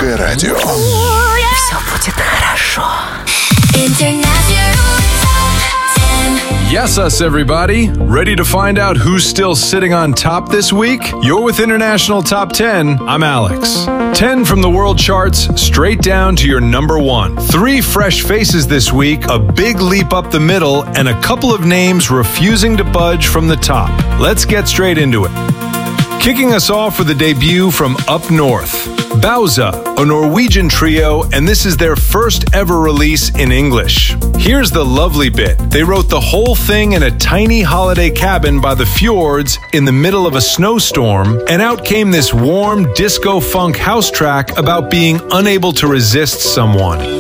Русское радио. Все будет хорошо. Yes, us, everybody. Ready to find out who's still sitting on top this week? You're with International Top 10. I'm Alex. 10 from the world charts, straight down to your number 1. 3 fresh faces this week, a big leap up the middle, and a couple of names refusing to budge from the top. Let's get straight into it. Kicking us off with a debut from up north. Bauza, a Norwegian trio, and this is their first ever release in English. Here's the lovely bit. They wrote the whole thing in a tiny holiday cabin by the fjords in the middle of a snowstorm, and out came this warm disco funk house track about being unable to resist someone.